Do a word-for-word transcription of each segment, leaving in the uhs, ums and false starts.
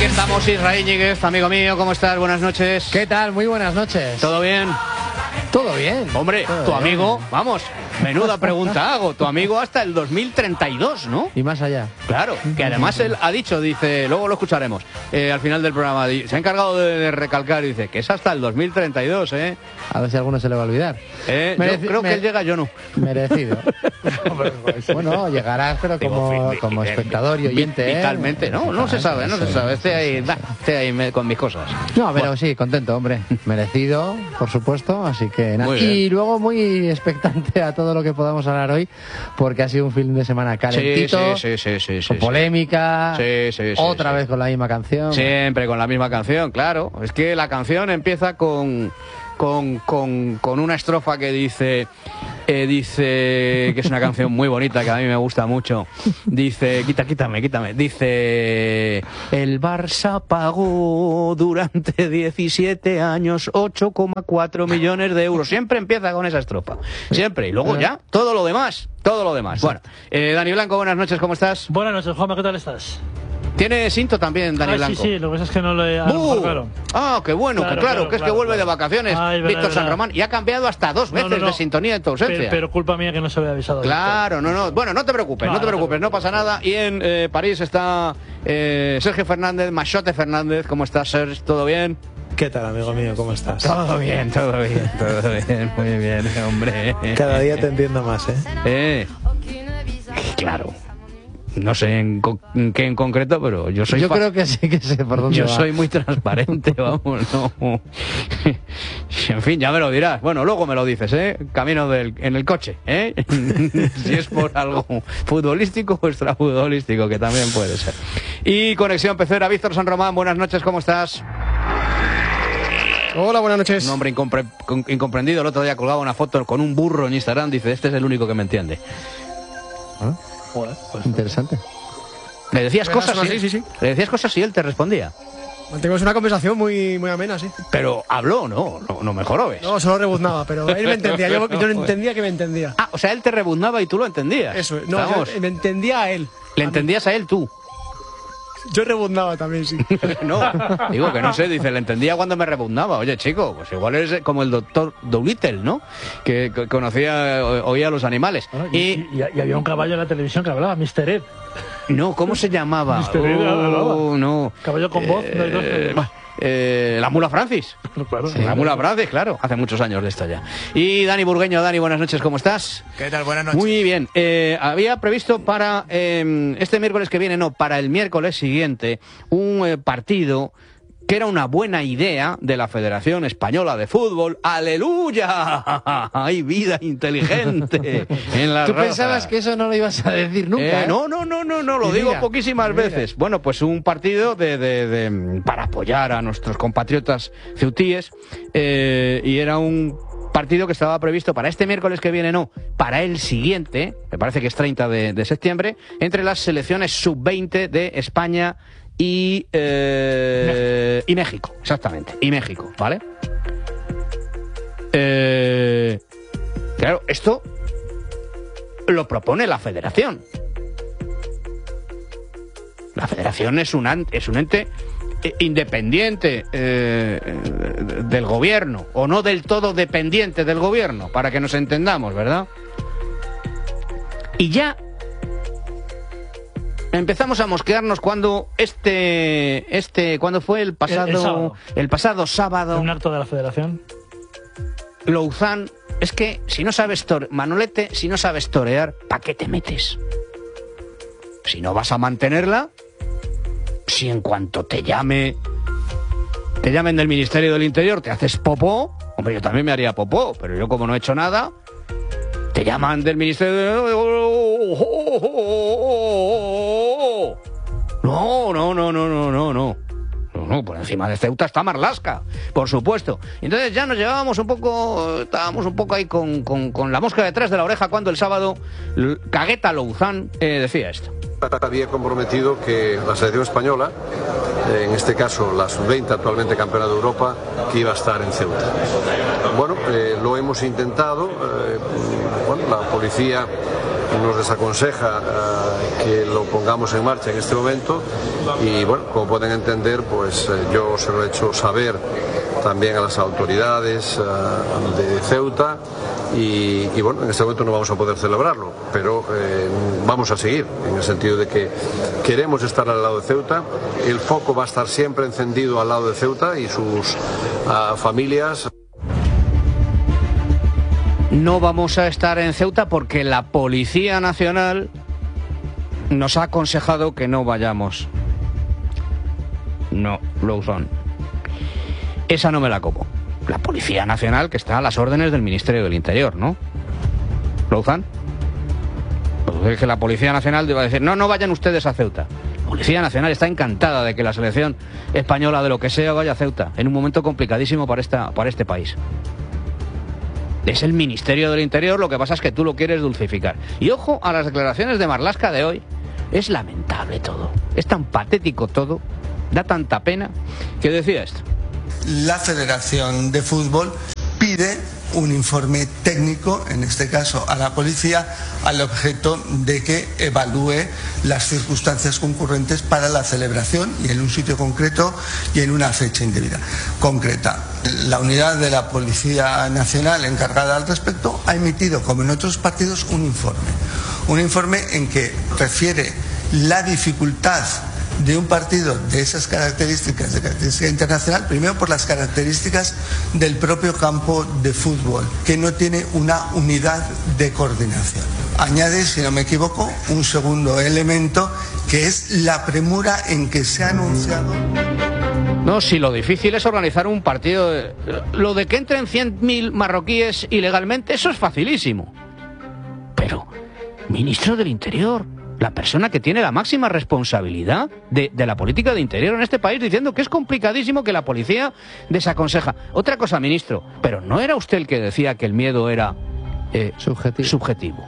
Aquí estamos, Israel Íñiguez, amigo mío, ¿cómo estás? Buenas noches. ¿Qué tal? Muy buenas noches. ¿Todo bien? Todo bien. Hombre, Todo tu bien. amigo, vamos, menuda pregunta hago, tu amigo hasta el dos mil treinta y dos, ¿no? Y más allá. Claro, que además él ha dicho, dice, luego lo escucharemos, eh, al final del programa, di- se ha encargado de, de recalcar, dice, que es hasta el dos mil treinta y dos, ¿eh? A ver si a alguno se le va a olvidar. Eh, Mereci- yo creo me- que él llega, yo no. Merecido. Bueno, llegarás, pero Digo, como, vi- vi- como vi- espectador y vi- oyente, ¿eh? Vitalmente, no, no se sabe, no se sabe, estoy ahí, va, estoy ahí me- con mis cosas. No, pero sí, contento, hombre. Merecido, por supuesto, así que nada. Muy bien. Y luego muy expectante a todo lo que podamos hablar hoy, porque ha sido un fin de semana calentito, Sí, sí, sí, sí, sí, con sí. polémica, Sí, sí, sí, otra sí. vez con la misma canción. Siempre con la misma canción, claro. Es que la canción empieza con, con, con, con una estrofa que dice, eh, dice, que es una canción muy bonita que a mí me gusta mucho. Dice, quita, quítame, quítame. Dice, el Barça pagó durante diecisiete años ocho coma cuatro millones de euros. Siempre empieza con esa estrofa. Siempre. Y luego ya, todo lo demás. Todo lo demás. Bueno, eh, Dani Blanco, buenas noches, ¿cómo estás? Buenas noches, Juanma, ¿qué tal estás? Tiene cinto también, Dani Ah, Blanco. sí, sí, lo que pasa es que no lo he... a lo ¡Uh! mejor, claro. Ah, qué bueno, Claro, que claro, claro, que es que claro, vuelve claro. de vacaciones Ay, verdad, Víctor San verdad. Román y ha cambiado hasta dos No, veces no, no. de sintonía en tu ausencia. Pero, pero culpa mía que no se había avisado. Claro, no, no. Bueno, no te preocupes, no, No, te no te preocupes, no pasa nada. Y en eh, París está eh, Sergio Fernández, Machote Fernández. ¿Cómo estás, Sergio? ¿Todo bien? ¿Qué tal, amigo mío? ¿Cómo estás? Todo bien, todo bien, todo bien. Muy bien, hombre. Cada día te entiendo más, ¿eh? Eh, claro. No sé en, co- en qué en concreto, pero yo soy Yo fa- creo que sí que sé por dónde Yo va. soy muy transparente, vamos, no. En fin, ya me lo dirás. Bueno, luego me lo dices, ¿eh? Camino del, en el coche, ¿eh? Si es por algo futbolístico o extrafutbolístico, que también puede ser. Y Conexión Pecera, Víctor San Román, buenas noches, ¿cómo estás? Hola, buenas noches. Un hombre incompre- con- incomprendido, el otro día colgaba una foto con un burro en Instagram, dice, este es el único que me entiende. Joder, pues, Interesante. Le decías Buenas, cosas, sí, y- sí, sí. Le decías cosas y él te respondía. Mantuvimos una conversación muy, muy amena, sí. Pero habló, no, no, no mejoró, ¿ves? No, solo rebuznaba, pero él me entendía. Yo, yo no entendía que me entendía. Ah, o sea, él te rebuznaba y tú lo entendías. Eso, no, Vamos, yo me entendía a él. le A mí. entendías a él tú. Yo rebuznaba también, sí. No, digo que no sé, dice, le entendía cuando me rebuznaba. Oye, chico, pues igual eres como el doctor Dolittle, ¿no? Que, que conocía, o- oía a los animales. bueno, Y, y, y- y había un caballo en la televisión que hablaba, mister Ed. no, ¿cómo se llamaba? mister Ed hablaba. Oh, no. Caballo con voz, no hay dos, Eh, no hay dos. eh, la mula Francis. Claro, La mula Francis, claro, hace muchos años de esto ya. Y Dani Burgueño, Dani, buenas noches, ¿cómo estás? ¿Qué tal? Buenas noches. Muy bien. Eh, había previsto para eh, este miércoles que viene, no, para el miércoles siguiente, un eh, partido que era una buena idea de la Federación Española de Fútbol. ¡Aleluya! ¡Hay vida inteligente en la ¿Tú raza! pensabas que eso no lo ibas a decir nunca? Eh, ¿eh? no, no, no, no, no, lo Y digo mira, poquísimas mira. veces. Bueno, pues un partido de, de- de- para apoyar a nuestros compatriotas ceutíes eh, y era un partido que estaba previsto para este miércoles que viene, no, para el siguiente, me parece que es treinta de, de septiembre, entre las selecciones sub veinte de España y, eh, y México, exactamente, y México, ¿vale? Eh, claro, esto lo propone la Federación. La Federación es un, an- es un ente eh, independiente eh, eh, del gobierno, o no del todo dependiente del gobierno, para que nos entendamos, ¿verdad? Y ya empezamos a mosquearnos cuando este, este, cuando fue el pasado, El- el sábado. el pasado sábado, un acto de la federación. Louzán, es que si no sabes torear, Manolete, si no sabes torear, ¿para qué te metes? Si no vas a mantenerla, si en cuanto te llame, te llamen del Ministerio del Interior, te haces popó, hombre, yo también me haría popó, pero yo como no he hecho nada, te llaman del Ministerio del... No, no, no, no, no, no, no. No, no, por encima de Ceuta está Marlaska, por supuesto. Entonces ya nos llevábamos un poco, estábamos un poco ahí con, con, con la mosca detrás de la oreja cuando el sábado L- Cagueta Louzán eh, decía esto. Había comprometido que la selección española, en este caso la sub veinte, actualmente campeona de Europa, que iba a estar en Ceuta. Bueno, eh, lo hemos intentado, eh, bueno, la policía nos desaconseja uh, que lo pongamos en marcha en este momento y bueno, como pueden entender, pues eh, yo se lo he hecho saber también a las autoridades uh, de Ceuta y, y bueno, en este momento no vamos a poder celebrarlo, pero eh, vamos a seguir, en el sentido de que queremos estar al lado de Ceuta, el foco va a estar siempre encendido al lado de Ceuta y sus uh, familias. No vamos a estar en Ceuta porque la Policía Nacional nos ha aconsejado que no vayamos. No, Lawson. Esa no me la como. La Policía Nacional que está a las órdenes del Ministerio del Interior, ¿no? ¿Lawson? Pues es que la Policía Nacional te va a decir, no, no vayan ustedes a Ceuta. La Policía Nacional está encantada de que la selección española de lo que sea vaya a Ceuta, en un momento complicadísimo para, esta, para este país. Es el Ministerio del Interior, lo que pasa es que tú lo quieres dulcificar. Y ojo a las declaraciones de Marlaska de hoy. Es lamentable todo. Es tan patético todo. Da tanta pena que decía esto. La Federación de Fútbol pide un informe técnico, en este caso a la policía, al objeto de que evalúe las circunstancias concurrentes para la celebración y en un sitio concreto y en una fecha indebida concreta. La unidad de la Policía Nacional encargada al respecto ha emitido, como en otros partidos, un informe. Un informe en que refiere la dificultad de un partido de esas características, de característica internacional, primero por las características del propio campo de fútbol, que no tiene una unidad de coordinación. Añade, si no me equivoco, un segundo elemento, que es la premura en que se ha anunciado. No, si lo difícil es organizar un partido. De... Lo de que entren cien mil marroquíes ilegalmente, eso es facilísimo. Pero, ministro del Interior, la persona que tiene la máxima responsabilidad de, de la política de interior en este país, diciendo que es complicadísimo, que la policía desaconseja. Otra cosa, ministro, pero ¿no era usted el que decía que el miedo era eh, subjetivo? subjetivo?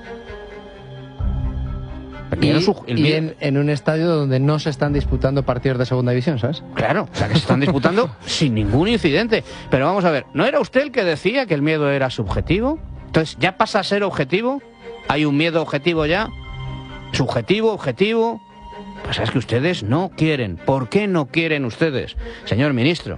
Y, era su, el y miedo... en, en un estadio donde no se están disputando partidos de segunda división, ¿sabes? Claro, o sea, que se están disputando sin ningún incidente. Pero vamos a ver, ¿no era usted el que decía que el miedo era subjetivo? Entonces, ¿ya pasa a ser objetivo? ¿Hay un miedo objetivo ya? Subjetivo, objetivo. Pues es que ustedes no quieren. ¿Por qué no quieren ustedes, señor ministro?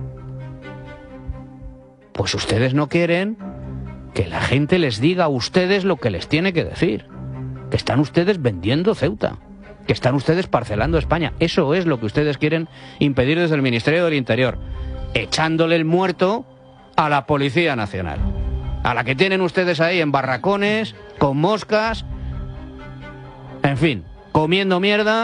Pues ustedes no quieren que la gente les diga a ustedes lo que les tiene que decir. Que están ustedes vendiendo Ceuta. Que están ustedes parcelando España. Eso es lo que ustedes quieren impedir desde el Ministerio del Interior. Echándole el muerto a la Policía Nacional. A la que tienen ustedes ahí en barracones, con moscas... En fin, comiendo mierda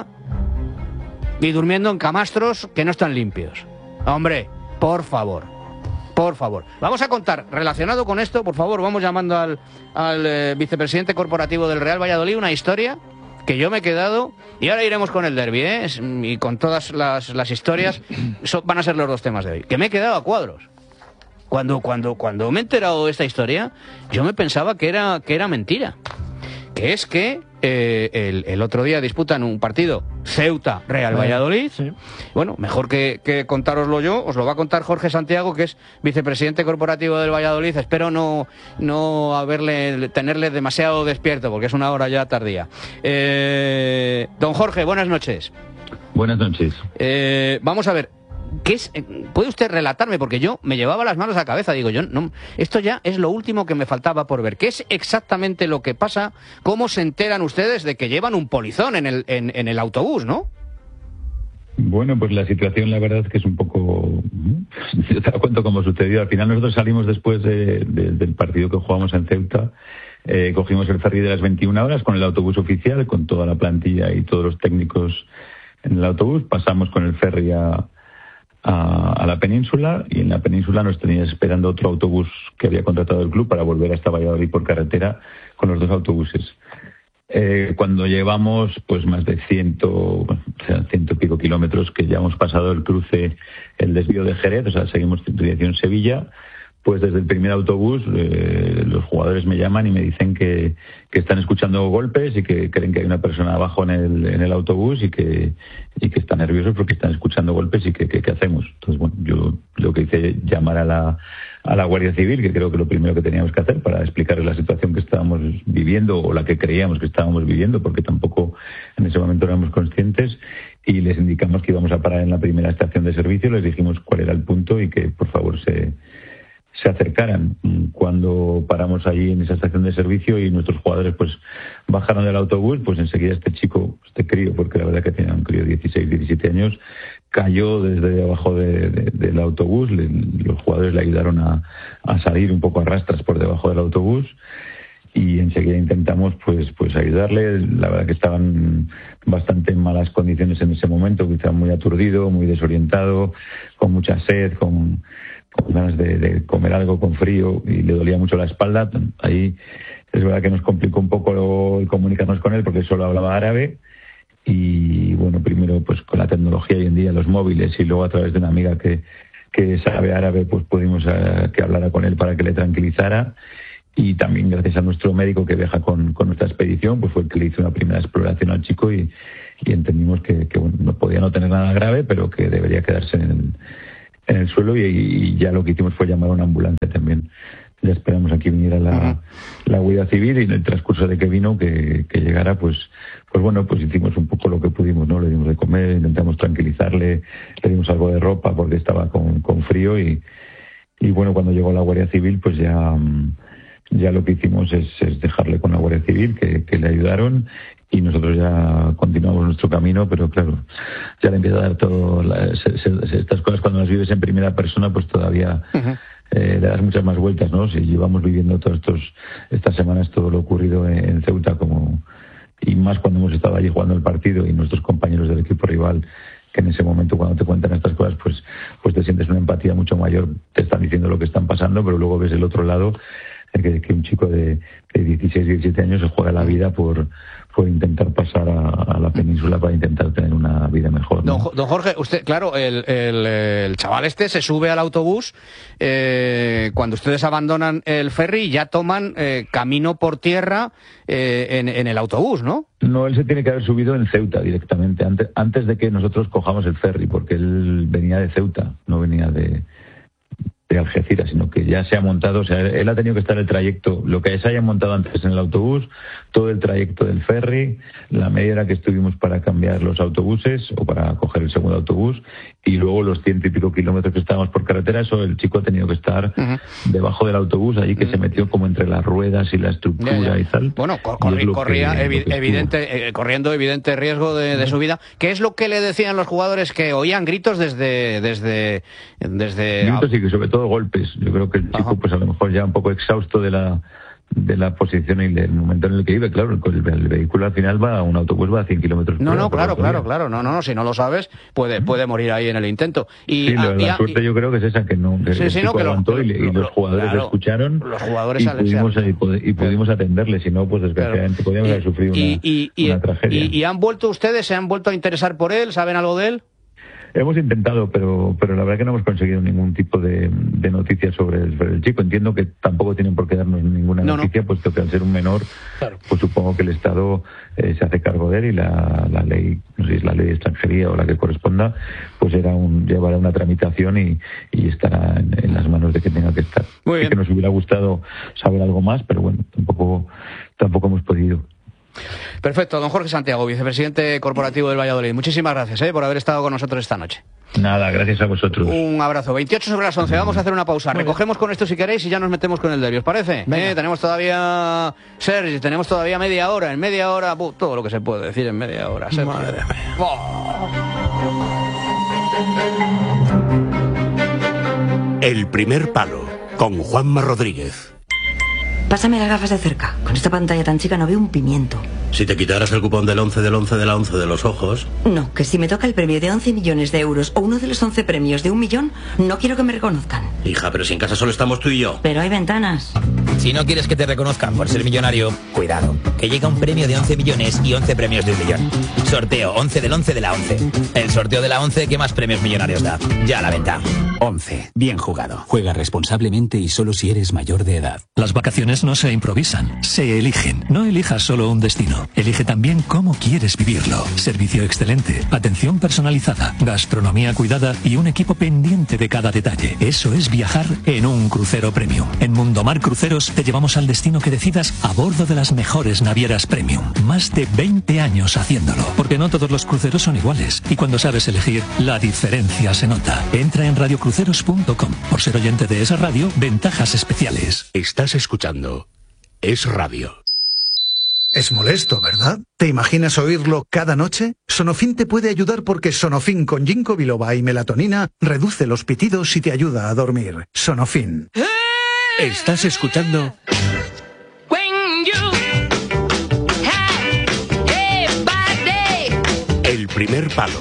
y durmiendo en camastros que no están limpios. Hombre, por favor, por favor. Vamos a contar, relacionado con esto, por favor, vamos llamando al, al eh, vicepresidente corporativo del Real Valladolid, una historia que yo me he quedado, y ahora iremos con el derbi, ¿eh? Y con todas las, las historias, eso van a ser los dos temas de hoy, que me he quedado a cuadros. Cuando, cuando, cuando me he enterado de esta historia, yo me pensaba que era, que era mentira. Que es que eh, el, el otro día disputan un partido Ceuta-Real Valladolid. Sí. Bueno, mejor que, que contároslo yo, os lo va a contar Jorge Santiago, que es vicepresidente corporativo del Valladolid. Espero no, no haberle, tenerle demasiado despierto, porque es una hora ya tardía. Eh, don Jorge, buenas noches. Buenas noches. Eh, vamos a ver. ¿Qué es? ¿Puede usted relatarme? Porque yo me llevaba las manos a la cabeza. Digo, yo no, esto ya es lo último que me faltaba por ver. ¿Qué es exactamente lo que pasa? ¿Cómo se enteran ustedes de que llevan un polizón en el, en, en el autobús, no? Bueno, pues la situación la verdad es que es un poco... Yo te lo cuento cómo sucedió. Al final nosotros salimos después de, de, del partido que jugamos en Ceuta. Eh, cogimos el ferry de las veintiuna horas con el autobús oficial, con toda la plantilla y todos los técnicos en el autobús. Pasamos con el ferry a... A, a la península, y en la península nos tenía esperando otro autobús que había contratado el club para volver hasta Valladolid por carretera con los dos autobuses. Eh, cuando llevamos pues más de ciento, o sea, ciento y pico kilómetros, que ya hemos pasado el cruce, el desvío de Jerez, o sea, seguimos en dirección Sevilla, pues desde el primer autobús eh, los jugadores me llaman y me dicen que, que están escuchando golpes y que creen que hay una persona abajo en el, en el autobús y que, y que están nerviosos porque están escuchando golpes y que, que, ¿qué hacemos? Entonces, bueno, yo lo que hice es llamar a la, a la Guardia Civil, que creo que lo primero que teníamos que hacer para explicarles la situación que estábamos viviendo o la que creíamos que estábamos viviendo, porque tampoco en ese momento éramos conscientes, y les indicamos que íbamos a parar en la primera estación de servicio, les dijimos cuál era el punto y que por favor se... se acercaran. Cuando paramos allí en esa estación de servicio y nuestros jugadores pues bajaron del autobús, pues enseguida este chico, este crío, porque la verdad que tenía un crío de dieciséis, diecisiete años, cayó desde abajo de, de, del autobús. Le, los jugadores le ayudaron a, a salir un poco a rastras por debajo del autobús y enseguida intentamos pues pues ayudarle. La verdad que estaban bastante en malas condiciones en ese momento, quizá muy aturdido, muy desorientado, con mucha sed, con con ganas de, de comer algo, con frío, y le dolía mucho la espalda. Ahí es verdad que nos complicó un poco el comunicarnos con él porque solo hablaba árabe, y bueno, primero pues con la tecnología hoy en día, los móviles, y luego a través de una amiga que, que sabe árabe, pues pudimos uh, que hablara con él para que le tranquilizara, y también gracias a nuestro médico que viaja con, con nuestra expedición, pues fue el que le hizo una primera exploración al chico y, y entendimos que, que bueno, no podía no tener nada grave, pero que debería quedarse en en el suelo, y, y ya lo que hicimos fue llamar a una ambulancia también. Ya esperamos a que viniera la, uh-huh. la Guardia Civil, y en el transcurso de que vino, que, que llegara, pues pues bueno, pues hicimos un poco lo que pudimos, ¿no? Le dimos de comer, intentamos tranquilizarle, le dimos algo de ropa porque estaba con, con frío, y, y bueno, cuando llegó la Guardia Civil, pues ya, ya lo que hicimos es, es dejarle con la Guardia Civil, que, que le ayudaron, y nosotros ya continuamos nuestro camino, pero claro, ya le empieza a dar todo la, se, se, estas cosas cuando las vives en primera persona, pues todavía uh-huh. eh, le das muchas más vueltas, ¿no? Si llevamos viviendo todas estos estas semanas todo lo ocurrido en, en Ceuta, como y más cuando hemos estado allí jugando el partido, y nuestros compañeros del equipo rival, que en ese momento cuando te cuentan estas cosas, pues pues te sientes una empatía mucho mayor, te están diciendo lo que están pasando, pero luego ves el otro lado, que, que un chico de, de dieciséis, diecisiete años se juega la vida por por intentar pasar a, a la península para intentar tener una vida mejor, ¿no? Don, don Jorge, usted, claro, el, el, el chaval este se sube al autobús eh, cuando ustedes abandonan el ferry y ya toman eh, camino por tierra eh, en, en el autobús, ¿no? No, él se tiene que haber subido en Ceuta directamente, antes, antes de que nosotros cojamos el ferry, porque él venía de Ceuta, no venía de... de Algeciras, sino que ya se ha montado, o sea, él ha tenido que estar el trayecto, lo que se haya montado antes en el autobús, todo el trayecto del ferry, la media hora que estuvimos para cambiar los autobuses o para coger el segundo autobús, y luego los ciento y pico kilómetros que estábamos por carretera, eso el chico ha tenido que estar uh-huh. debajo del autobús, allí que uh-huh. se metió como entre las ruedas y la estructura ya, ya. y tal. Bueno, cor- corri- corría que, evi- evidente, eh, corriendo evidente riesgo de, de su vida. ¿Qué es lo que le decían los jugadores? Que oían gritos desde... desde, desde... Gritos y que sobre todo golpes. Yo creo que el chico, Ajá. pues a lo mejor ya un poco exhausto de la de la posición y del momento en el que vive, claro, el, el vehículo al final va, un autobús va a cien kilómetros por hora. No, no, claro, claro, claro, no, no, no, si no lo sabes, puede puede morir ahí en el intento. Y sí, a, la, y la a, suerte y, yo creo que es esa, que no, que sí, el sí, chico no, que aguantó lo, y, y lo, los jugadores claro, escucharon los jugadores y pudimos, y, y pudimos atenderle, si no, pues desgraciadamente claro. podíamos haber sufrido una, y, y, una tragedia. Y, y han vuelto ustedes, se han vuelto a interesar por él, ¿saben algo de él? Hemos intentado, pero pero la verdad que no hemos conseguido ningún tipo de, de noticia sobre el, sobre el chico. Entiendo que tampoco tienen por qué darnos ninguna no, noticia, no. puesto que al ser un menor, claro. pues supongo que el Estado eh, se hace cargo de él, y la, la ley, no sé si es la ley de extranjería o la que corresponda, pues era un, llevará una tramitación y, y estará en, en las manos de que tenga que estar. Muy bien. Sí que nos hubiera gustado saber algo más, pero bueno, tampoco tampoco hemos podido. Perfecto, don Jorge Santiago, vicepresidente corporativo del Valladolid. Muchísimas gracias eh, por haber estado con nosotros esta noche. Nada, gracias a vosotros. Un abrazo. veintiocho sobre las once, vamos a hacer una pausa. Muy Recogemos bien. Con esto si queréis y ya nos metemos con el derbi, ¿os parece? Eh, tenemos todavía, Sergi, tenemos todavía media hora. En media hora, uh, todo lo que se puede decir en media hora. Sergi. Madre mía. Oh. El primer palo, con Juanma Rodríguez. Pásame las gafas de cerca. Con esta pantalla tan chica no veo un pimiento. Si te quitaras el cupón del once del once de la once de los ojos... No, que si me toca el premio de once millones de euros o uno de los once premios de un millón, no quiero que me reconozcan. Hija, pero si en casa solo estamos tú y yo. Pero hay ventanas. Si no quieres que te reconozcan por ser millonario, cuidado, que llega un premio de once millones y once premios de un millón. Sorteo once del once de la once. El sorteo de la once que más premios millonarios da. Ya a la venta. once. Bien jugado. Juega responsablemente y solo si eres mayor de edad. Las vacaciones no se improvisan, se eligen. No elijas solo un destino. Elige también cómo quieres vivirlo. Servicio excelente, atención personalizada, gastronomía cuidada y un equipo pendiente de cada detalle. Eso es viajar en un crucero premium. En Mundomar Cruceros te llevamos al destino que decidas a bordo de las mejores navieras premium. Más de veinte años haciéndolo. Porque no todos los cruceros son iguales. Y cuando sabes elegir, la diferencia se nota. Entra en radio cruceros punto com. Por ser oyente de esa radio, ventajas especiales. Estás escuchando Es Radio. Es molesto, ¿verdad? ¿Te imaginas oírlo cada noche? Sonofin te puede ayudar porque Sonofin con ginkgo biloba y melatonina reduce los pitidos y te ayuda a dormir. Sonofin. Estás escuchando El Primer Palo.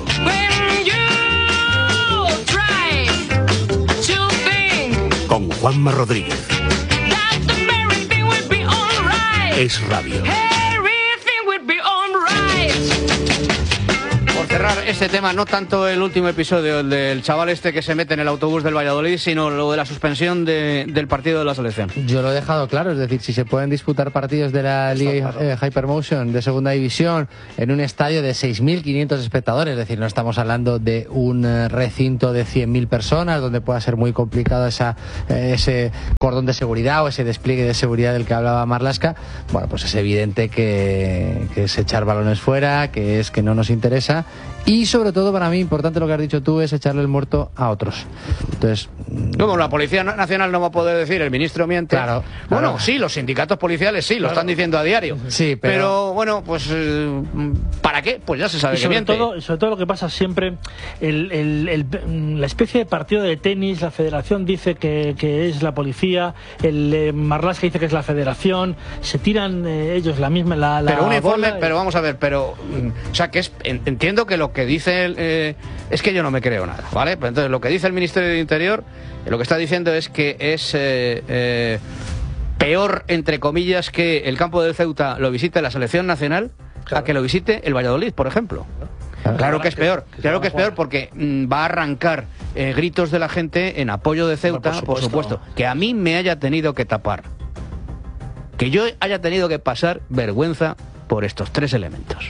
Con Juanma Rodríguez. Es Radio. Por cerrar este tema, no tanto el último episodio, el del chaval este que se mete en el autobús del Valladolid, sino lo de la suspensión de, del partido de la selección. Yo lo he dejado claro, es decir, si se pueden disputar partidos de la Liga eh, Hypermotion de segunda división en un estadio de seis mil quinientos espectadores, es decir, no estamos hablando de un eh, recinto de cien mil personas donde pueda ser muy complicado esa, eh, ese cordón de seguridad o ese despliegue de seguridad del que hablaba Marlaska. Bueno, pues es evidente que, que es echar balones fuera, que es que no nos interesa. Y sobre todo para mí, importante lo que has dicho tú, es echarle el muerto a otros. Entonces, como la Policía Nacional no va a poder decir, el ministro miente. Claro, bueno, claro. Sí, los sindicatos policiales sí, lo Claro. están diciendo a diario. Sí, pero... Pero bueno, pues eh, ¿para qué? Pues ya se sabe Y que sobre miente. todo, sobre todo lo que pasa siempre, el, el, el, la especie de partido de tenis, la federación dice que, que es la policía, el eh, Marlaska dice que es la federación, se tiran eh, ellos la misma la, la Pero un informe, bola y- pero vamos a ver, pero mm, o sea que es, en- entiendo que lo que dice el, eh, es que yo no me creo nada, ¿vale? Pero entonces lo que dice el Ministerio de Interior, eh, lo que está diciendo es que es eh, eh, peor, entre comillas, que el campo del Ceuta lo visite la selección nacional a que lo visite el Valladolid, por ejemplo. Claro que es peor, claro que es peor porque mm, va a arrancar eh, gritos de la gente en apoyo de Ceuta, Por por supuesto. supuesto, que a mí me haya tenido que tapar, que yo haya tenido que pasar vergüenza por estos tres elementos.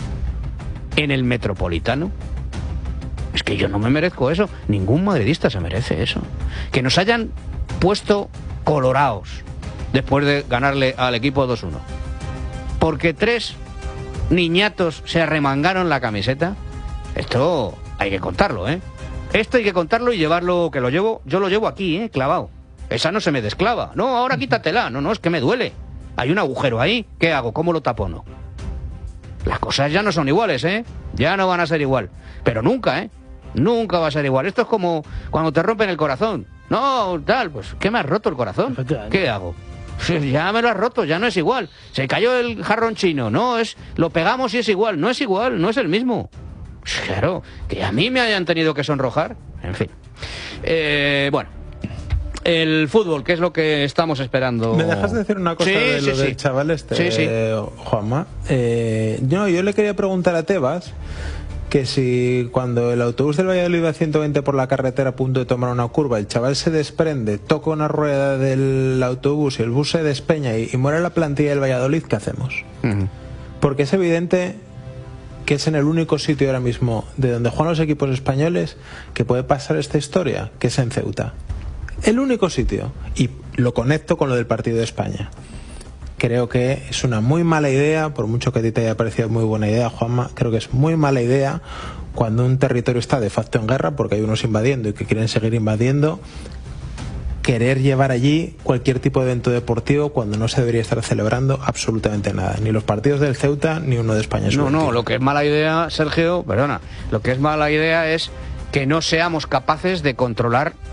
En el Metropolitano, es que yo no me merezco eso, ningún madridista se merece eso. Que nos hayan puesto colorados después de ganarle al equipo dos uno. Porque tres niñatos se arremangaron la camiseta. Esto hay que contarlo, ¿eh? Esto hay que contarlo y llevarlo, que lo llevo, yo lo llevo aquí, ¿eh? Clavado. Esa no se me desclava. No, ahora quítatela. No, no, es que me duele. Hay un agujero ahí. ¿Qué hago? ¿Cómo lo tapono? Las cosas ya no son iguales, ¿eh? Ya no van a ser igual. Pero nunca, ¿eh? Nunca va a ser igual. Esto es como cuando te rompen el corazón. No, tal, pues, ¿qué me has roto el corazón? ¿Qué hago? Ya me lo has roto, ya no es igual. Se cayó el jarrón chino. No, es, lo pegamos y es igual. No es igual, no es el mismo. Claro, que a mí me hayan tenido que sonrojar. En fin. Eh, bueno. El fútbol, ¿qué es lo que estamos esperando? ¿Me dejas decir una cosa Sí, de lo sí, del sí. chaval este, Sí, sí. eh, Juanma? Eh, no, yo le quería preguntar a Tebas que si cuando el autobús del Valladolid va a ciento veinte por la carretera a punto de tomar una curva, el chaval se desprende, toca una rueda del autobús y el bus se despeña y, y muere la plantilla del Valladolid, ¿qué hacemos? Uh-huh. Porque es evidente que es en el único sitio ahora mismo de donde juegan los equipos españoles que puede pasar esta historia, que es en Ceuta. El único sitio. Y lo conecto con lo del partido de España. Creo que es una muy mala idea, por mucho que a ti te haya parecido muy buena idea, Juanma, creo que es muy mala idea cuando un territorio está de facto en guerra, porque hay unos invadiendo y que quieren seguir invadiendo, querer llevar allí cualquier tipo de evento deportivo cuando no se debería estar celebrando absolutamente nada. Ni los partidos del Ceuta, ni uno de España. No, no, lo que es mala idea, Sergio, perdona, lo que es mala idea es que no seamos capaces de controlar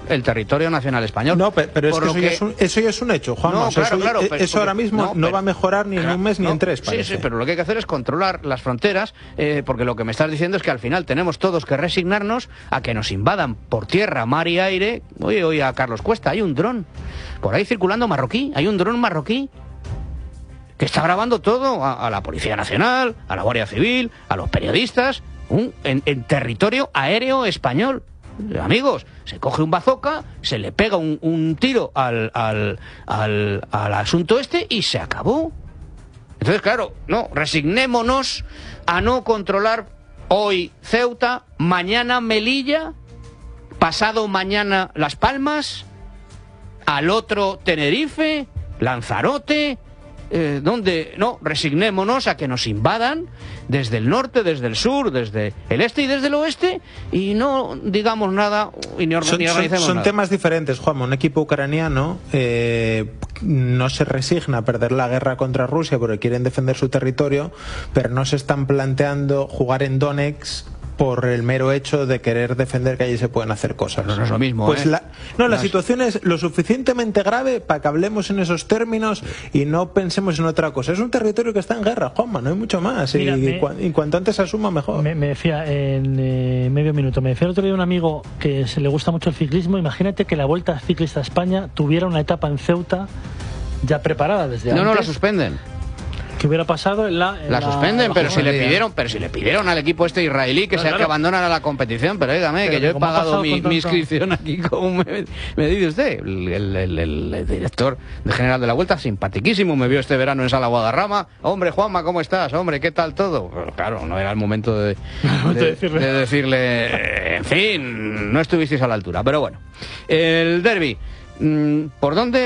el territorio nacional español. No, pero, pero es que, eso, que... Ya es un, eso ya es un hecho, Juan. No, o sea, claro, eso, claro, eso pero, ahora mismo no, no pero, va a mejorar ni claro, en un mes ni no, en tres, parece. Sí, sí, pero lo que hay que hacer es controlar las fronteras, eh, porque lo que me estás diciendo es que al final tenemos todos que resignarnos a que nos invadan por tierra, mar y aire. Oye, oye, a Carlos Cuesta, hay un dron por ahí circulando marroquí, hay un dron marroquí que está grabando todo a, a la Policía Nacional, a la Guardia Civil, a los periodistas, un, en, en territorio aéreo español. Amigos, se coge un bazooka, se le pega un, un tiro al, al, al, al asunto este y se acabó. Entonces, claro, no, resignémonos a no controlar hoy Ceuta, mañana Melilla, pasado mañana Las Palmas, al otro Tenerife, Lanzarote. Eh, donde no, resignémonos a que nos invadan desde el norte, desde el sur, desde el este y desde el oeste, y no digamos nada y ni, or son, ni organicemos son, son nada. temas diferentes, Juanma. Un equipo ucraniano eh, no se resigna a perder la guerra contra Rusia porque quieren defender su territorio, pero no se están planteando jugar en Donetsk por el mero hecho de querer defender que allí se pueden hacer cosas. No, no es lo mismo, pues ¿eh? la, no, la no situación es... es lo suficientemente grave para que hablemos en esos términos y no pensemos en otra cosa. Es un territorio que está en guerra, Juanma, no hay mucho más. Mira, y, me, cu y cuanto antes se asuma, mejor. Me, me decía en eh, medio minuto, me decía el otro día un amigo que se le gusta mucho el ciclismo. Imagínate que la Vuelta Ciclista a España tuviera una etapa en Ceuta ya preparada desde no, antes. No, la suspenden. ¿Qué hubiera pasado en la, en la suspenden, la, pero si le pidieron, pero si le pidieron al equipo este israelí que no, sea claro. que abandonara la competición, pero dígame, que yo he pagado mi, mi inscripción aquí, como me, me dice usted, el, el, el, el, el director de general de la Vuelta, simpatiquísimo, me vio este verano en Sala Guadarrama. Hombre, Juanma, ¿cómo estás? Hombre, ¿qué tal todo? Pero claro, no era el momento de, de, de, decirle. de decirle, en fin, no estuvisteis a la altura, pero bueno. El derbi, ¿por dónde